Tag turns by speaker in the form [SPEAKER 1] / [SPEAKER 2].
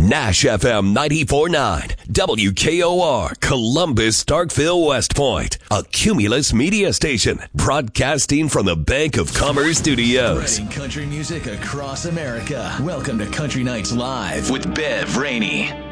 [SPEAKER 1] Nash FM 94.9, WKOR, Columbus, Starkville, West Point, a Cumulus media station, broadcasting from the Bank of Commerce Studios.
[SPEAKER 2] Spreading country music across America. Welcome to Country Nights Live with Bev Rainey.